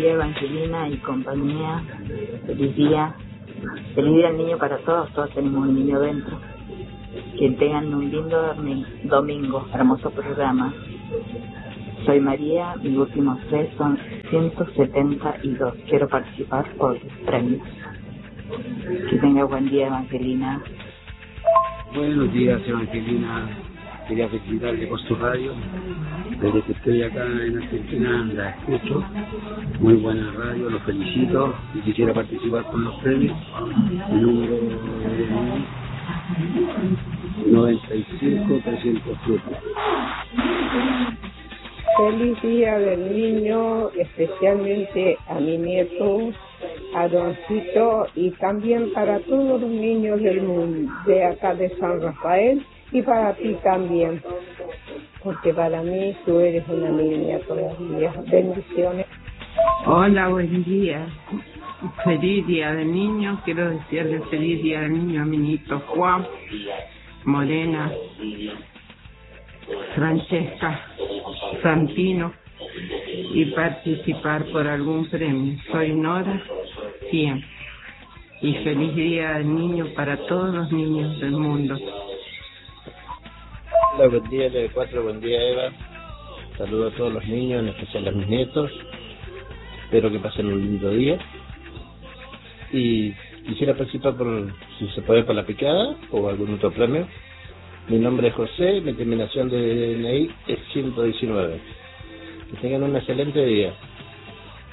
día, Evangelina y compañía. Feliz día. Feliz día al niño para todos. Todos tenemos un niño dentro. Que tengan un lindo domingo. Hermoso programa. Soy María. Mis últimos 3 son 172. Quiero participar por premios. Que tenga buen día, Evangelina. Buenos días, Evangelina. Quería felicitarte por tu radio. Desde que estoy acá en Argentina la escucho. Muy buena radio, los felicito y quisiera participar con los premios. El número de 95307. Feliz día del niño, especialmente a mi nieto, a Doncito, y también para todos los niños del mundo, de acá de San Rafael, y para ti también, porque para mí tú eres una niña todavía. Bendiciones. Hola, buen día. Feliz día del niño. Quiero desearle feliz día del niño a mi nieto Juan, Morena, Francesca, Santino, y participar por algún premio. Soy Nora 100. Y feliz día del niño para todos los niños del mundo. Hola, buen día, LB4, buen día, Eva. Saludo a todos los niños, en especial a mis nietos. Espero que pasen un lindo día. Y quisiera participar por, si se puede, por la picada o algún otro premio. Mi nombre es José, mi terminación de DNI es 119. Que tengan un excelente día.